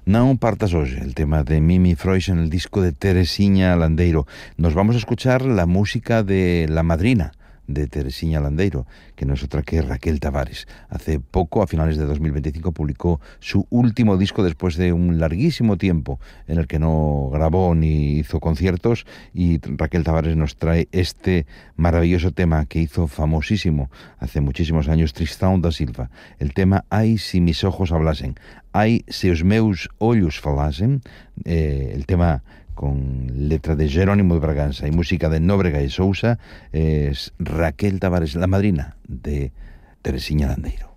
Non partas hoxe, el tema de Mimi Frois en el disco de Teresiña Landeiro. Nos vamos a escuchar la música de La Madrina de Teresiña Landeiro, que no es otra que Raquel Tavares. Hace poco, a finales de 2025, publicó su último disco después de un larguísimo tiempo en el que no grabó ni hizo conciertos, y Raquel Tavares nos trae este maravilloso tema que hizo famosísimo hace muchísimos años Tristão da Silva. El tema Ai si mis ojos hablasen, ai se os meus ollos falasen, el tema con letra de Jerónimo de Bragança y música de Nóbrega y Sousa, es Raquel Tavares, la madrina de Teresiña Landeiro.